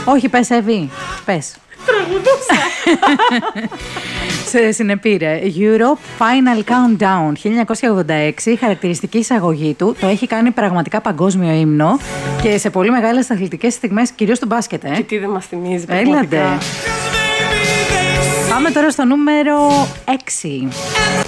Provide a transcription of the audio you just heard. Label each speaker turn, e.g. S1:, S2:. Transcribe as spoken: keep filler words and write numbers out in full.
S1: Όχι, πες Εύη, πες.
S2: Τραγουδούσα.
S1: Σε συνεπήρε. Europe Final Countdown χίλια εννιακόσια ογδόντα έξι, η χαρακτηριστική εισαγωγή του το έχει κάνει πραγματικά παγκόσμιο ύμνο και σε πολύ μεγάλες αθλητικές στιγμές, κυρίως του μπάσκετ. Ε.
S2: Και τι δεν μας θυμίζει πραγματικά.
S1: Έλατε. Πάμε τώρα στο νούμερο έξι.